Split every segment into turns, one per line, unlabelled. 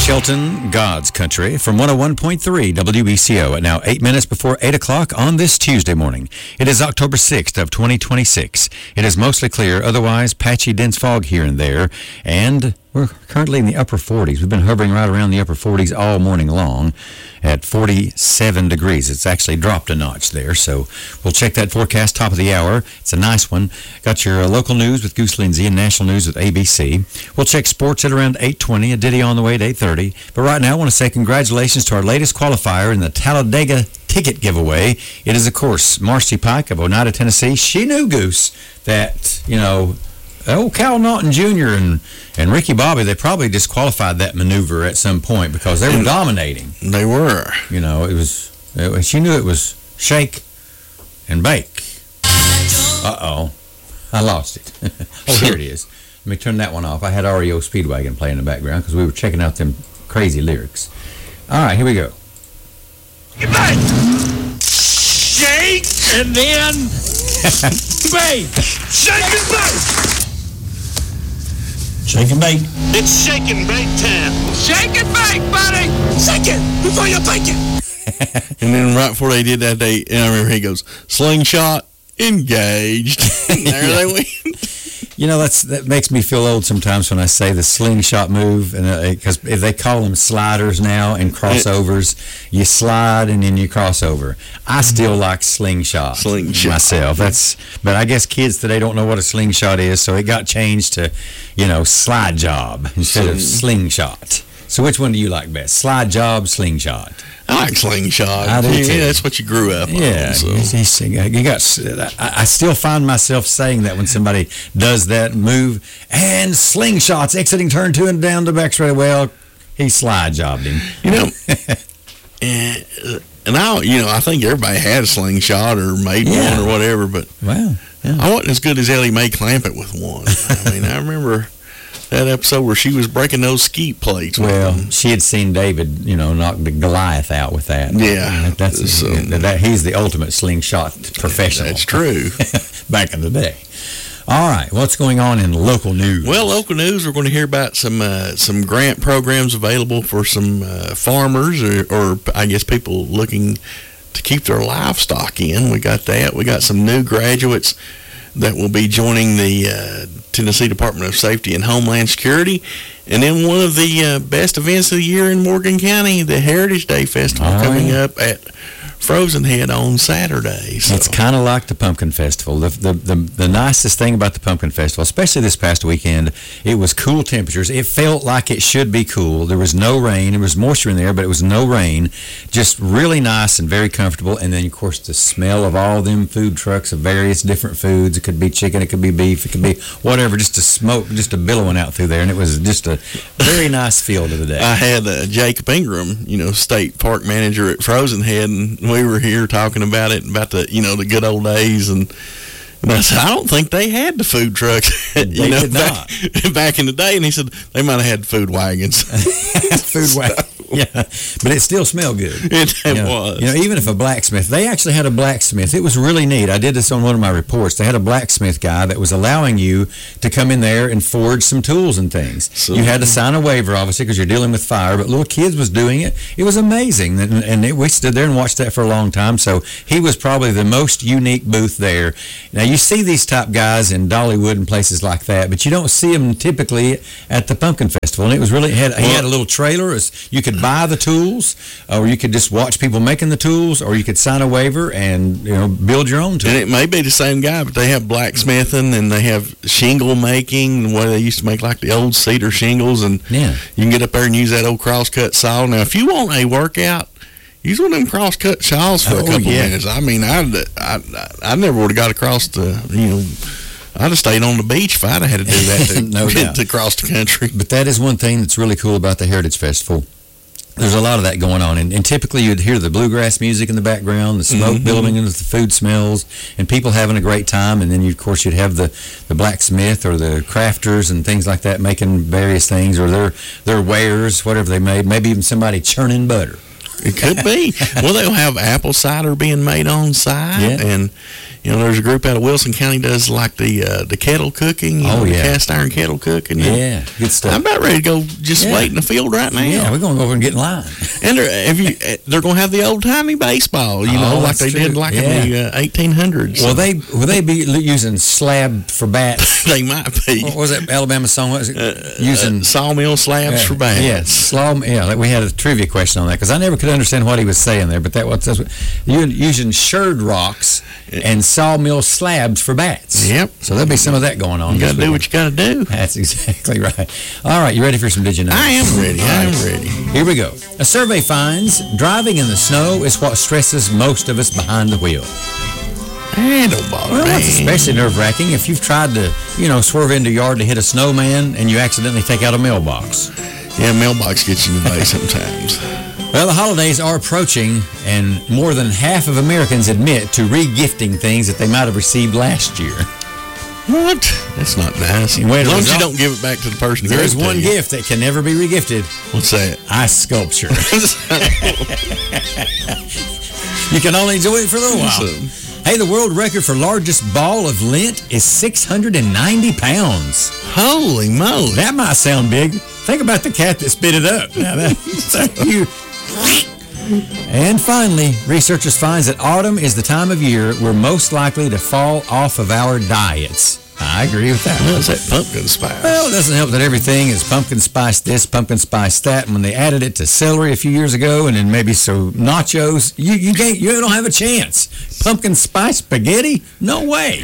Shelton, God's Country, from 101.3 WBCO at now 8 minutes before 8 o'clock on this Tuesday morning. It is October 6th of 2026. It is mostly clear, otherwise patchy dense fog here and there, and we're currently in the upper 40s. We've been hovering right around the upper 40s all morning long at 47 degrees. It's actually dropped a notch there, so we'll check that forecast top of the hour. It's a nice one. Got your local news with Goose Lindsay and national news with ABC. We'll check sports at around 8:20, a ditty on the way at 8:30. But right now, I want to say congratulations to our latest qualifier in the Talladega ticket giveaway. It is, of course, Marcy Pike of Oneida, Tennessee. She knew, Goose, that, Cal Naughton Jr. and Ricky Bobby, they probably disqualified that maneuver at some point because they were dominating.
They were.
She knew it was shake and bake. Uh-oh. I lost it. Oh, here it is. Let me turn that one off. I had REO Speedwagon playing in the background because we were checking out them crazy lyrics. All right, here we go.
Get back! Shake and then bake. Shake and bake.
Shake and bake.
It's shake and bake time. Shake and bake, buddy. Shake it before you bake it.
And then right before they did that, and I remember he goes, slingshot, engaged. There they went.
That makes me feel old sometimes when I say the slingshot move, and because if they call them sliders now and crossovers, you slide and then you cross over. I still like slingshot myself. But I guess kids today don't know what a slingshot is, so it got changed to, slide job instead of slingshot. So which one do you like best? Slide job, slingshot?
I like slingshot.
I do too.
Yeah, that's what you grew up on. So.
I still find myself saying that when somebody does that move. And slingshots, exiting turn 2 and down the back straight. Well, he slide jobbed him.
And I think everybody had a slingshot or made one or whatever, but I wasn't as good as Ellie Mae Clampett with one. I remember that episode where she was breaking those skeet plates.
Well, she had seen David, knock the Goliath out with that.
Yeah.
He's the ultimate slingshot professional.
That's true.
Back in the day. All right, what's going on in local news?
Well, local news, we're going to hear about some grant programs available for some farmers or I guess people looking to keep their livestock in. We got that. We got some new graduates that will be joining the Tennessee Department of Safety and Homeland Security. And then one of the best events of the year in Morgan County, the Heritage Day Festival, coming up at Frozen Head on Saturday. So.
It's kind of like the Pumpkin Festival. The nicest thing about the Pumpkin Festival, especially this past weekend, it was cool temperatures. It felt like it should be cool. There was no rain. There was moisture in there, but it was no rain. Just really nice and very comfortable. And then, of course, the smell of all them food trucks of various different foods. It could be chicken, it could be beef, it could be whatever, just a smoke, just a billowing out through there. And it was just a very nice feel to the day.
I had Jacob Ingram, state park manager at Frozen Head, and we were here talking about it, about the the good old days, and I said, I don't think they had the food trucks
did not.
back in the day, and he said they might have had food wagons.
Food wagon. Yeah, but it still smelled good.
It was.
Even if a blacksmith, they actually had a blacksmith. It was really neat. I did this on one of my reports. They had a blacksmith guy that was allowing you to come in there and forge some tools and things. So, you had to sign a waiver, obviously, because you're dealing with fire, but little kids was doing it. It was amazing, and we stood there and watched that for a long time, so he was probably the most unique booth there. Now, you see these type guys in Dollywood and places like that, but you don't see them typically at the Pumpkin Festival, and it was really, he had a little trailer. You could buy the tools, or you could just watch people making the tools, or you could sign a waiver and build your own tool.
And it may be the same guy, but they have blacksmithing and they have shingle making, where they used to make like the old cedar shingles, and you can get up there and use that old crosscut saw. Now, if you want a workout, use one of them crosscut saws for a couple minutes. I mean, I never would have got across I'd have stayed on the beach if I'd have had to do that
no doubt.
To cross the country.
But that is one thing that's really cool about the Heritage Festival. There's a lot of that going on, and typically you'd hear the bluegrass music in the background, the smoke billowing into the food smells, and people having a great time. And then of course you'd have the blacksmith or the crafters and things like that making various things, or their wares, whatever they made, maybe even somebody churning butter.
It could be. Well, they'll have apple cider being made on site, and You know, there's a group out of Wilson County does like the kettle cooking. The cast iron kettle cooking.
Yeah, good stuff.
I'm about ready to go just wait in the field right now.
Yeah, we're going to go over and get in line.
And they're going to have the old-timey baseball, like they did in the 1800s.
Will they be using slab for bats?
They might be.
What was that Alabama song? What was it? Using
sawmill slabs for bats.
Yeah, we had a trivia question on that because I never could understand what he was saying there, but that's what you're using shirred rocks and sawmill slabs for bats.
Yep.
So there'll be some of that going on.
You got to do what you got to do.
That's exactly right. All right, you ready for some Did You Know?
I am ready. I am ready.
Here we go. A survey finds driving in the snow is what stresses most of us behind the wheel.
Don't bother me.
It's especially nerve-wracking if you've tried to, swerve into your yard to hit a snowman and you accidentally take out a mailbox.
Yeah, mailbox gets you in the way sometimes.
Well, the holidays are approaching, and more than half of Americans admit to re-gifting things that they might have received last year.
What? That's not nice. As long as you don't give it back to the person who
There's one gift that can never be re-gifted.
What's that?
Ice sculpture. You can only enjoy it for a little while. Hey, the world record for largest ball of lint is 690 pounds.
Holy moly.
That might sound big. Think about the cat that spit it up. Now, And finally, researchers find that autumn is the time of year we're most likely to fall off of our diets. I agree with that.
What's that pumpkin spice?
Well, it doesn't help that everything is pumpkin spice this, pumpkin spice that. And when they added it to celery a few years ago and then maybe so nachos, you don't have a chance. Pumpkin spice spaghetti? No way.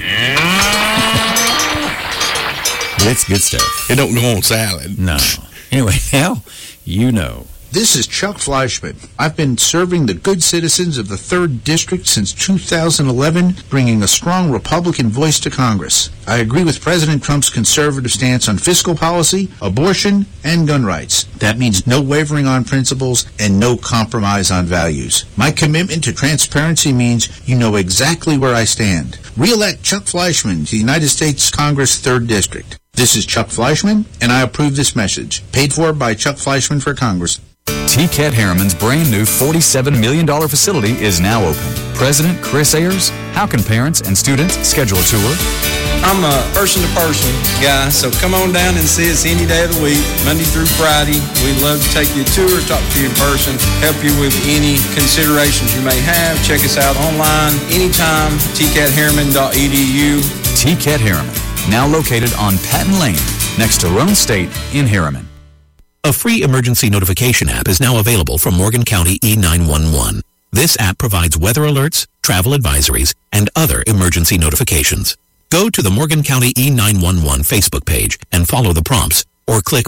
It's good stuff.
It don't go on salad.
No. Anyway, now you know.
This is Chuck Fleischman. I've been serving the good citizens of the 3rd District since 2011, bringing a strong Republican voice to Congress. I agree with President Trump's conservative stance on fiscal policy, abortion, and gun rights. That means no wavering on principles and no compromise on values. My commitment to transparency means you know exactly where I stand. Re-elect Chuck Fleischman to the United States Congress 3rd District. This is Chuck Fleischman, and I approve this message. Paid for by Chuck Fleischman for Congress.
T-Cat Harriman's brand new $47 million facility is now open. President Chris Ayers, how can parents and students schedule a tour?
I'm a person-to-person guy, so come on down and see us any day of the week, Monday through Friday. We'd love to take you a tour, talk to you in person, help you with any considerations you may have. Check us out online anytime, tcatharriman.edu.
T-Cat Harriman, now located on Patton Lane, next to Roan State in Harriman.
A free emergency notification app is now available from Morgan County E911. This app provides weather alerts, travel advisories, and other emergency notifications. Go to the Morgan County E911 Facebook page and follow the prompts, or click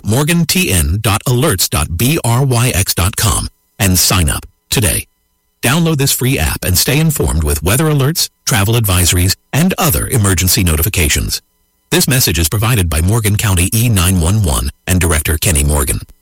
morgantn.alerts.bryx.com and sign up today. Download this free app and stay informed with weather alerts, travel advisories, and other emergency notifications. This message is provided by Morgan County E911 and Director Kenny Morgan.